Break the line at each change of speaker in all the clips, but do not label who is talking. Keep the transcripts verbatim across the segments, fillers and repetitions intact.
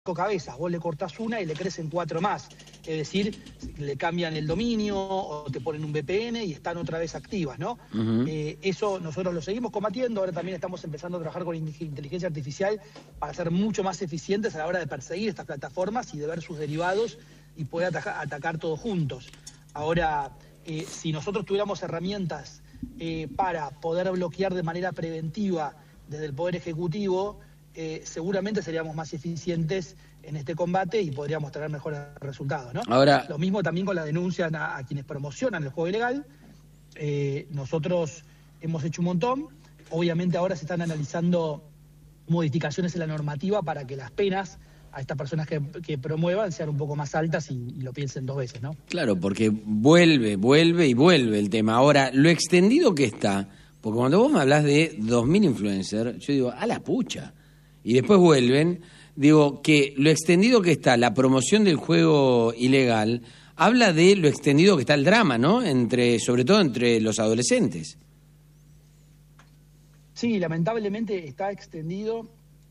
cabezas, vos le cortás una y le crecen cuatro más, es decir, le cambian el dominio o te ponen un V P N y están otra vez activas, ¿no? Uh-huh. eh, eso nosotros lo seguimos combatiendo, ahora también estamos empezando a trabajar con inteligencia artificial para ser mucho más eficientes a la hora de perseguir estas plataformas y de ver sus derivados y poder atacar, atacar todos juntos. Ahora, eh, si nosotros tuviéramos herramientas eh, para poder bloquear de manera preventiva desde el Poder Ejecutivo, Eh, seguramente seríamos más eficientes en este combate y podríamos tener mejores resultados, ¿no?
Ahora,
lo mismo también con la denuncia a, a quienes promocionan el juego ilegal. Eh, nosotros hemos hecho un montón. Obviamente ahora se están analizando modificaciones en la normativa para que las penas a estas personas que, que promuevan sean un poco más altas y, y lo piensen dos veces, ¿no?
Claro, porque vuelve, vuelve y vuelve el tema. Ahora, lo extendido que está, porque cuando vos me hablás de dos mil influencers, yo digo, a la pucha. Y después vuelven, digo que lo extendido que está la promoción del juego ilegal habla de lo extendido que está el drama, ¿no? Entre, sobre todo entre los adolescentes.
Sí, lamentablemente está extendido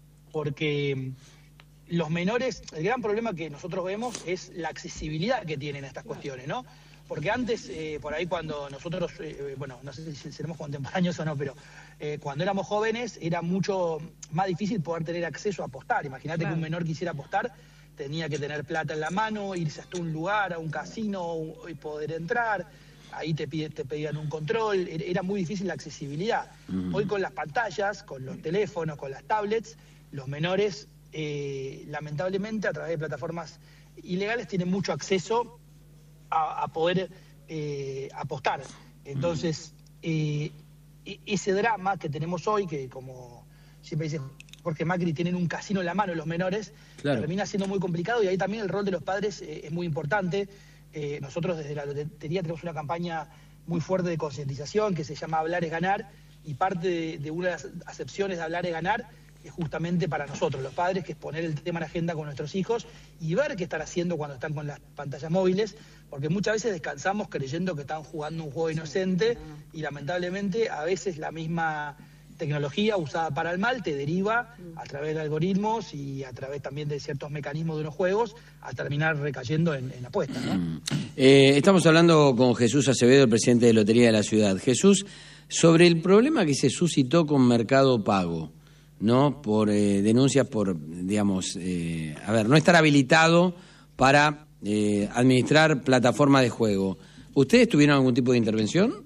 porque los menores, el gran problema que nosotros vemos es la accesibilidad que tienen a estas cuestiones, ¿no? Porque antes, eh, por ahí cuando nosotros, eh, bueno, no sé si seremos contemporáneos o no, pero eh, cuando éramos jóvenes era mucho más difícil poder tener acceso a apostar. Imagínate claro. que un menor quisiera apostar, tenía que tener plata en la mano, irse hasta un lugar, a un casino y poder entrar. Ahí te, pide, te pedían un control, era muy difícil la accesibilidad. Mm. Hoy con las pantallas, con los teléfonos, con las tablets, los menores, eh, lamentablemente, a través de plataformas ilegales, tienen mucho acceso a, a poder eh, apostar. Entonces, eh, ese drama que tenemos hoy, que como siempre dice Jorge Macri, tienen un casino en la mano los menores, claro. termina siendo muy complicado y ahí también el rol de los padres eh, es muy importante. Eh, nosotros desde la lotería tenemos una campaña muy fuerte de concientización que se llama Hablar es Ganar, y parte de, de una de las acepciones de Hablar es Ganar es justamente para nosotros, los padres, que es poner el tema en la agenda con nuestros hijos y ver qué están haciendo cuando están con las pantallas móviles, porque muchas veces descansamos creyendo que están jugando un juego inocente y lamentablemente a veces la misma tecnología usada para el mal te deriva a través de algoritmos y a través también de ciertos mecanismos de unos juegos a terminar recayendo en, en apuestas, ¿no?
Eh, estamos hablando con Jesús Acevedo, el presidente de Lotería de la Ciudad. Jesús, sobre el problema que se suscitó con Mercado Pago, ¿no? Por eh, denuncias por, digamos, eh, a ver, no estar habilitado para eh, administrar plataformas de juego. ¿Ustedes tuvieron algún tipo de intervención?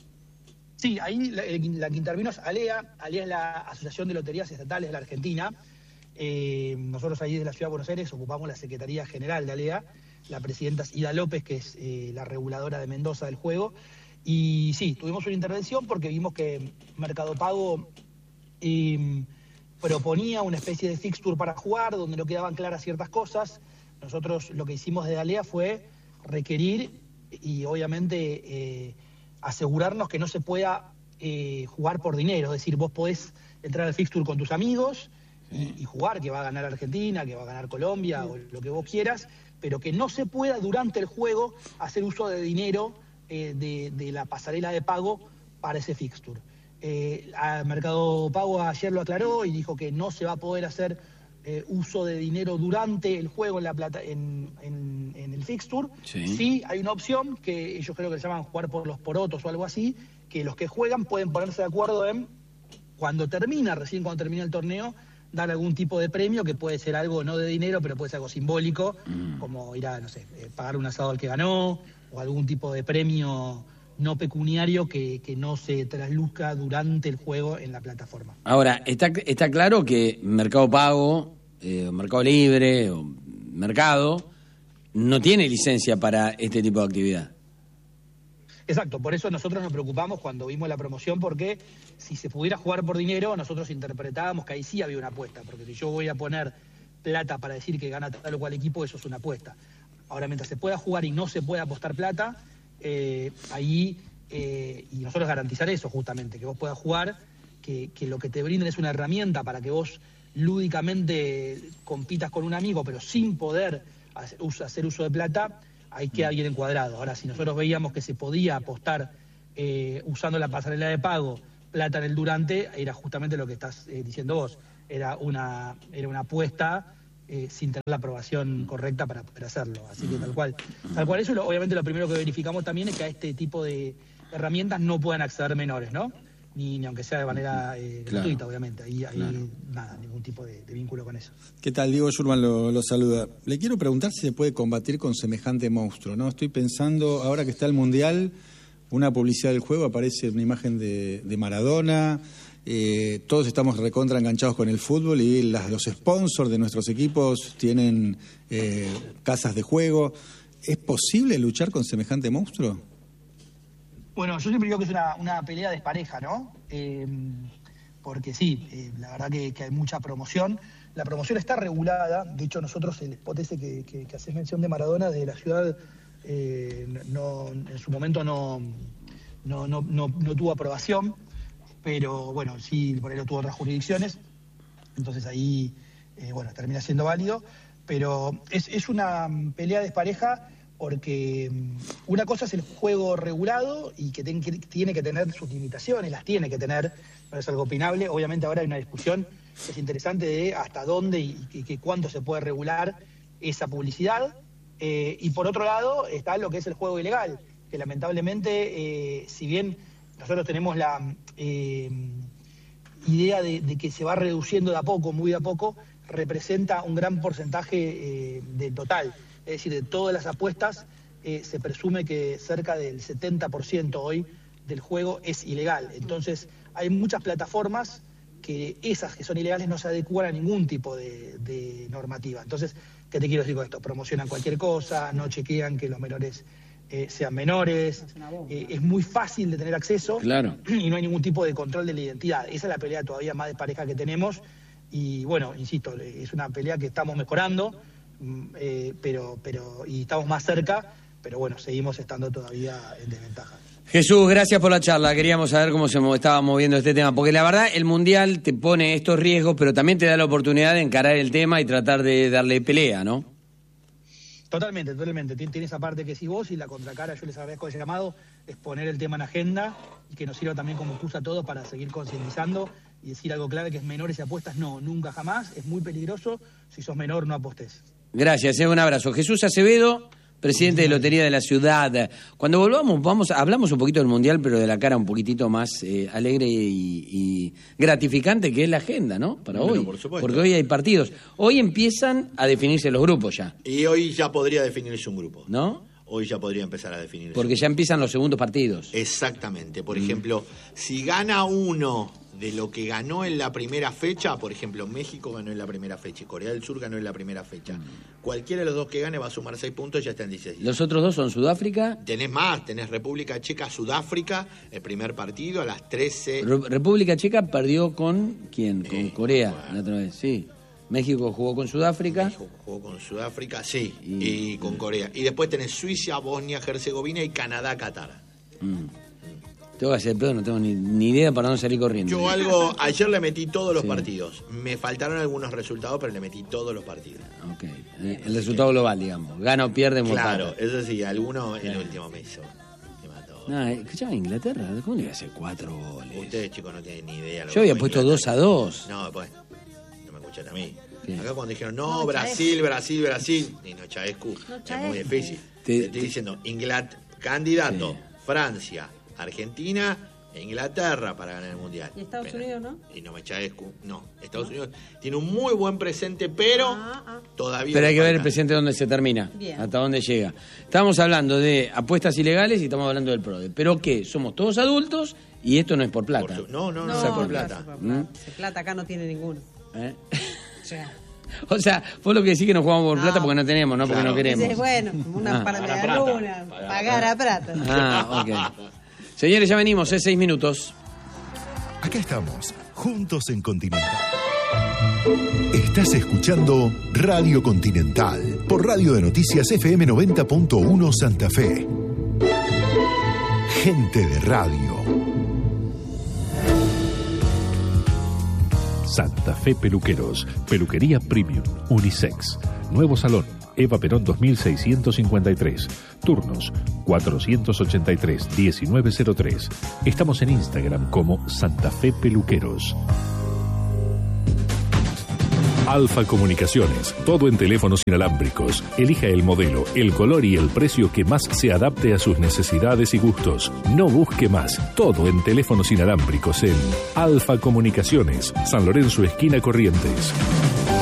Sí, ahí la, la que intervino es ALEA. ALEA es la Asociación de Loterías Estatales de la Argentina. Eh, nosotros ahí de la Ciudad de Buenos Aires ocupamos la Secretaría General de ALEA. La presidenta es Ida López, que es eh, la reguladora de Mendoza del juego. Y sí, tuvimos una intervención porque vimos que Mercado Pago eh, proponía una especie de fixture para jugar, donde no quedaban claras ciertas cosas. Nosotros lo que hicimos desde ALEA fue requerir y obviamente eh, asegurarnos que no se pueda eh, jugar por dinero. Es decir, vos podés entrar al fixture con tus amigos y, y jugar, que va a ganar Argentina, que va a ganar Colombia, sí. o lo que vos quieras, pero que no se pueda durante el juego hacer uso de dinero eh, de, de la pasarela de pago para ese fixture. Eh, a Mercado Pago ayer lo aclaró y dijo que no se va a poder hacer eh, uso de dinero durante el juego en la plata, en, en, en el fixture. Sí. sí hay una opción que ellos creo que se llaman jugar por los porotos o algo así, que los que juegan pueden ponerse de acuerdo en cuando termina, recién cuando termina el torneo, dar algún tipo de premio, que puede ser algo no de dinero, pero puede ser algo simbólico, mm. como ir a, no sé, eh, pagar un asado al que ganó, o algún tipo de premio no pecuniario que, que no se trasluzca durante el juego en la plataforma.
Ahora, está, está claro que Mercado Pago, eh, Mercado Libre o Mercado no tiene licencia para este tipo de actividad.
Exacto, por eso nosotros nos preocupamos cuando vimos la promoción, porque si se pudiera jugar por dinero, nosotros interpretábamos que ahí sí había una apuesta, porque si yo voy a poner plata para decir que gana tal o cual equipo, eso es una apuesta. Ahora, mientras se pueda jugar y no se pueda apostar plata, eh, ahí, eh, y nosotros garantizar eso justamente, que vos puedas jugar, que, que lo que te brinden es una herramienta para que vos lúdicamente compitas con un amigo, pero sin poder hacer uso, hacer uso de plata, ahí queda bien encuadrado. Ahora, si nosotros veíamos que se podía apostar eh, usando la pasarela de pago, plata en el durante, era justamente lo que estás eh, diciendo vos. Era una, era una apuesta eh, sin tener la aprobación correcta para poder hacerlo. Así que tal cual. Tal cual eso, lo, obviamente lo primero que verificamos también es que a este tipo de herramientas no puedan acceder menores, ¿no? Ni, ni aunque sea de manera eh, claro. gratuita, obviamente. Ahí hay claro. nada, ningún tipo de, de vínculo con eso.
¿Qué tal? Diego Schurman lo, lo saluda. Le quiero preguntar si se puede combatir con semejante monstruo, ¿no? Estoy pensando, ahora que está el Mundial, una publicidad del juego, aparece una imagen de, de Maradona, eh, todos estamos recontra enganchados con el fútbol y las, los sponsors de nuestros equipos tienen eh, casas de juego. ¿Es posible luchar con semejante monstruo?
Bueno, yo siempre digo que es una, una pelea despareja, ¿no? Eh, porque sí, eh, la verdad que, que hay mucha promoción. La promoción está regulada. De hecho, nosotros, el spot ese que, que, que haces mención de Maradona, de la ciudad, eh, no, en su momento no, no, no, no, no tuvo aprobación, pero bueno, sí, por ahí lo tuvo otras jurisdicciones. Entonces ahí, eh, bueno, termina siendo válido. Pero es, es una pelea despareja porque una cosa es el juego regulado y que, ten, que tiene que tener sus limitaciones, las tiene que tener, no es algo opinable. Obviamente ahora hay una discusión que es interesante de hasta dónde y, y que cuándo se puede regular esa publicidad. Eh, y por otro lado está lo que es el juego ilegal, que lamentablemente, eh, si bien nosotros tenemos la eh, idea de, de que se va reduciendo de a poco, muy de a poco, representa un gran porcentaje eh, del total. Es decir, de todas las apuestas, eh, se presume que cerca del setenta por ciento hoy del juego es ilegal. Entonces, hay muchas plataformas que esas que son ilegales no se adecuan a ningún tipo de, de normativa. Entonces, ¿qué te quiero decir con esto? Promocionan cualquier cosa, no chequean que los menores eh, sean menores, eh, es muy fácil de tener acceso
claro.
y no hay ningún tipo de control de la identidad. Esa es la pelea todavía más de pareja que tenemos y, bueno, insisto, es una pelea que estamos mejorando, Eh, pero, pero y estamos más cerca, pero bueno, seguimos estando todavía en desventaja.
Jesús, gracias por la charla. Queríamos saber cómo se estaba moviendo este tema, porque la verdad el Mundial te pone estos riesgos, pero también te da la oportunidad de encarar el tema y tratar de darle pelea, ¿no?
Totalmente, totalmente. Tiene esa parte que si vos y la contracara, yo les agradezco el llamado, es poner el tema en agenda y que nos sirva también como excusa a todos para seguir concientizando y decir algo clave, que es menores y apuestas, no, nunca jamás, es muy peligroso, si sos menor no apostés.
Gracias, eh, un abrazo. Jesús Acevedo, presidente de Lotería de la Ciudad. Cuando volvamos, vamos, hablamos un poquito del Mundial, pero de la cara un poquitito más eh, alegre y, y gratificante, que es la agenda, ¿no? Para
bueno,
hoy.
Por supuesto.
Porque hoy hay partidos. Hoy empiezan a definirse los grupos ya.
Y hoy ya podría definirse un grupo.
¿No?
Hoy ya podría empezar a definirse.
Porque ya empiezan los segundos partidos.
Exactamente. Por mm. ejemplo, si gana uno de lo que ganó en la primera fecha, por ejemplo, México ganó en la primera fecha y Corea del Sur ganó en la primera fecha. Mm. Cualquiera de los dos que gane va a sumar seis puntos y ya está en dieciséis.
¿Los otros dos son Sudáfrica?
Tenés más, tenés República Checa, Sudáfrica, el primer partido a las trece.
Re- República Checa perdió con ¿quién? Con
Eh,
Corea,
bueno.
la otra vez, sí. México jugó con Sudáfrica.
México jugó con Sudáfrica, sí, y,
Y-
y con Corea. Y después tenés Suiza, Bosnia, Herzegovina y Canadá, Qatar.
Mm. Tengo que hacer pedo, no tengo ni, ni idea para no salir corriendo.
Yo algo, ayer le metí todos los
Sí.
partidos. Me faltaron algunos resultados, pero le metí todos los partidos.
Ok, eh, el resultado global, digamos. Gana o pierde,
Claro,
empata.
eso sí, alguno
Sí.
el último me hizo. Me mató.
No, escuchame, Inglaterra, ¿cómo le iba a hacer cuatro goles?
Ustedes, chicos, no tienen ni idea. lo
Yo
que
había
fue
puesto
Inglaterra.
dos a dos.
No, pues, no me escuchan a mí.
Sí.
Acá cuando dijeron, no, Brasil, Brasil, Brasil, y no, Chaescu, es muy difícil.
Te-
Te, estoy
te-
diciendo, Inglaterra, candidato,
Sí.
Francia, Argentina e Inglaterra para ganar el Mundial.
¿Y Estados
Pero-
Unidos no?
Y no me Chaescu, no. Estados Unidos tiene un muy buen presente, pero
Ah, ah.
todavía...
Pero hay
le
que ver el
falta.
presente dónde se termina,
Bien.
hasta dónde llega. Estamos hablando de apuestas ilegales y estamos hablando del PRODE. ¿Pero qué? Somos todos adultos y esto no es por plata.
Por su- no, no, no,
No,
no, por
no,
plata.
por
¿Mm?
plata. Si plata acá no tiene ninguno.
¿Eh?
O sea,
O sea, vos lo que decís que no jugamos por
No.
plata porque no tenemos, no porque
Claro.
no queremos.
dices, bueno, una
Ah.
para
Pagar
media
plata.
luna,
Pagar
pagar a plata.
Ah, ok. Señores, ya venimos, es seis minutos.
Acá estamos, juntos en Continental. Estás escuchando Radio Continental por Radio de Noticias F M noventa punto uno Santa Fe. Gente de radio.
Santa Fe Peluqueros, peluquería premium, unisex. Nuevo salón, Eva Perón dos mil seiscientos cincuenta y tres. Turnos, cuatrocientos ochenta y tres, diecinueve cero tres. Estamos en Instagram como Santa Fe Peluqueros. Alfa Comunicaciones, todo en teléfonos inalámbricos. Elija el modelo, el color y el precio que más se adapte a sus necesidades y gustos. No busque más, todo en teléfonos inalámbricos en Alfa Comunicaciones, San Lorenzo, esquina Corrientes.